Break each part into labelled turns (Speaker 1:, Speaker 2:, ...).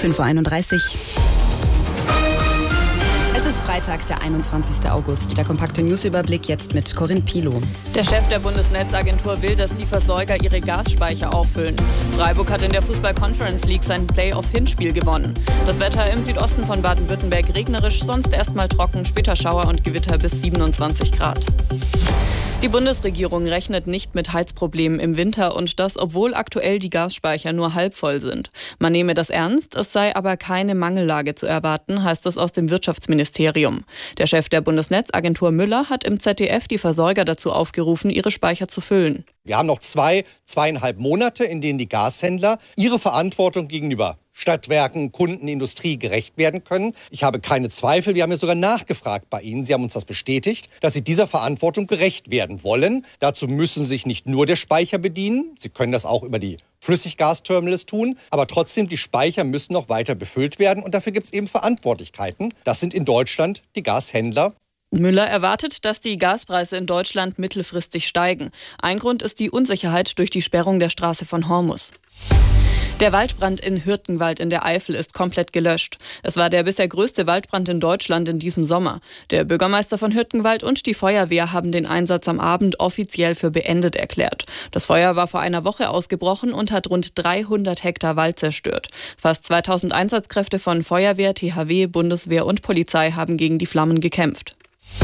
Speaker 1: 5.31 Uhr. Es ist Freitag, der 21. August. Der kompakte Newsüberblick jetzt mit Corinne Pilow.
Speaker 2: Der Chef der Bundesnetzagentur will, dass die Versorger ihre Gasspeicher auffüllen. Freiburg hat in der Fußball-Conference League sein Play-off-Hinspiel gewonnen. Das Wetter im Südosten von Baden-Württemberg regnerisch, sonst erstmal trocken, später Schauer und Gewitter bis 27 Grad. Die Bundesregierung rechnet nicht mit Heizproblemen im Winter und das, obwohl aktuell die Gasspeicher nur halb voll sind. Man nehme das ernst, es sei aber keine Mangellage zu erwarten, heißt es aus dem Wirtschaftsministerium. Der Chef der Bundesnetzagentur Müller hat im ZDF die Versorger dazu aufgerufen, ihre Speicher zu füllen.
Speaker 3: Wir haben noch 2,5 Monate, in denen die Gashändler ihre Verantwortung gegenüber Stadtwerken, Kunden, Industrie gerecht werden können. Ich habe keine Zweifel, wir haben ja sogar nachgefragt bei Ihnen, Sie haben uns das bestätigt, dass Sie dieser Verantwortung gerecht werden wollen. Dazu müssen Sie sich nicht nur der Speicher bedienen, Sie können das auch über die Flüssiggasterminals tun, aber trotzdem, die Speicher müssen noch weiter befüllt werden und dafür gibt es eben Verantwortlichkeiten. Das sind in Deutschland die Gashändler.
Speaker 2: Müller erwartet, dass die Gaspreise in Deutschland mittelfristig steigen. Ein Grund ist die Unsicherheit durch die Sperrung der Straße von Hormus. Der Waldbrand in Hürtgenwald in der Eifel ist komplett gelöscht. Es war der bisher größte Waldbrand in Deutschland in diesem Sommer. Der Bürgermeister von Hürtgenwald und die Feuerwehr haben den Einsatz am Abend offiziell für beendet erklärt. Das Feuer war vor einer Woche ausgebrochen und hat rund 300 Hektar Wald zerstört. Fast 2000 Einsatzkräfte von Feuerwehr, THW, Bundeswehr und Polizei haben gegen die Flammen gekämpft.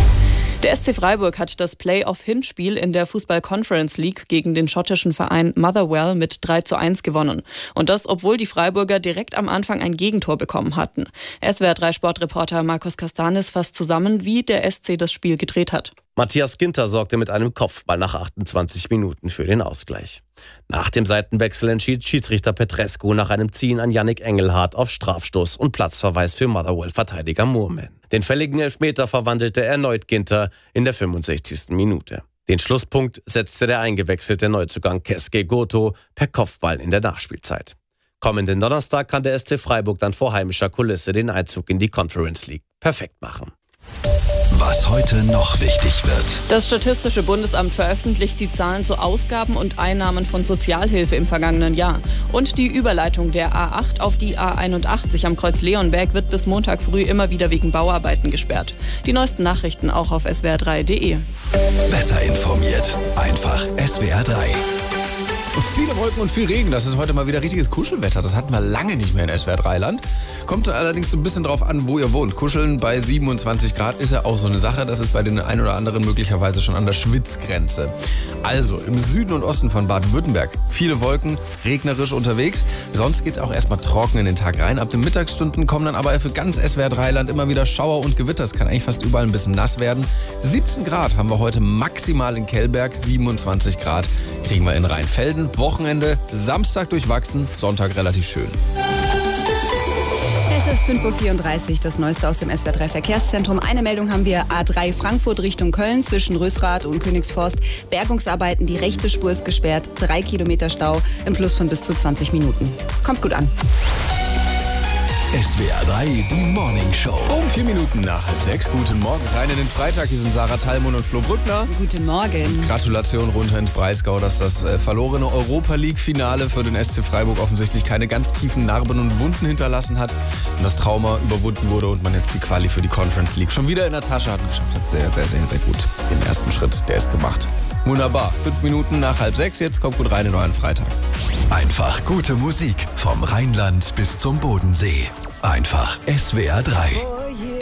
Speaker 2: Der SC Freiburg hat das Play-off-Hinspiel in der Fußball-Conference League gegen den schottischen Verein Motherwell mit 3:1 gewonnen. Und das, obwohl die Freiburger direkt am Anfang ein Gegentor bekommen hatten. SWR3-Sportreporter Markus Castanis fasst zusammen, wie der SC das Spiel gedreht hat.
Speaker 4: Matthias Ginter sorgte mit einem Kopfball nach 28 Minuten für den Ausgleich. Nach dem Seitenwechsel entschied Schiedsrichter Petrescu nach einem Ziehen an Yannick Engelhardt auf Strafstoß und Platzverweis für Motherwell-Verteidiger Moorman. Den fälligen Elfmeter verwandelte erneut Ginter in der 65. Minute. Den Schlusspunkt setzte der eingewechselte Neuzugang Keske Goto per Kopfball in der Nachspielzeit. Kommenden Donnerstag kann der SC Freiburg dann vor heimischer Kulisse den Einzug in die Conference League perfekt machen.
Speaker 5: Was heute noch wichtig wird.
Speaker 2: Das Statistische Bundesamt veröffentlicht die Zahlen zu Ausgaben und Einnahmen von Sozialhilfe im vergangenen Jahr. Und die Überleitung der A8 auf die A81 am Kreuz Leonberg wird bis Montag früh immer wieder wegen Bauarbeiten gesperrt. Die neuesten Nachrichten auch auf swr3.de.
Speaker 5: Besser informiert. Einfach SWR3.
Speaker 6: Viele Wolken und viel Regen, das ist heute mal wieder richtiges Kuschelwetter. Das hatten wir lange nicht mehr in SWR3-Land. Kommt allerdings so ein bisschen drauf an, wo ihr wohnt. Kuscheln bei 27 Grad ist ja auch so eine Sache. Das ist bei den einen oder anderen möglicherweise schon an der Schwitzgrenze. Also im Süden und Osten von Baden-Württemberg viele Wolken, regnerisch unterwegs. Sonst geht es auch erstmal trocken in den Tag rein. Ab den Mittagsstunden kommen dann aber für ganz SWR3-Land immer wieder Schauer und Gewitter. Es kann eigentlich fast überall ein bisschen nass werden. 17 Grad haben wir heute maximal in Kellberg, 27 Grad kriegen wir in Rheinfelden. Wochenende, Samstag durchwachsen, Sonntag relativ schön.
Speaker 1: Es ist 5.34 Uhr, das Neueste aus dem SWR3 Verkehrszentrum. Eine Meldung haben wir: A3 Frankfurt Richtung Köln zwischen Rösrath und Königsforst. Bergungsarbeiten, die rechte Spur ist gesperrt, 3 Kilometer Stau im Plus von bis zu 20 Minuten. Kommt gut an.
Speaker 5: SWR3, die Morning Show.
Speaker 6: Um 4 Minuten nach 5:30. Guten Morgen rein in den Freitag. Hier sind Sarah Thalmund und Flo Brückner.
Speaker 1: Guten Morgen.
Speaker 6: Gratulation runter ins Breisgau, dass das verlorene Europa-League-Finale für den SC Freiburg offensichtlich keine ganz tiefen Narben und Wunden hinterlassen hat. Und das Trauma überwunden wurde und man jetzt die Quali für die Conference League schon wieder in der Tasche hat und geschafft hat. Sehr, sehr, sehr, sehr gut. Den ersten Schritt, der ist gemacht. Wunderbar. 5 Minuten nach 5:30. Jetzt kommt gut rein in euren Freitag.
Speaker 5: Einfach gute Musik vom Rheinland bis zum Bodensee. Einfach SWR3.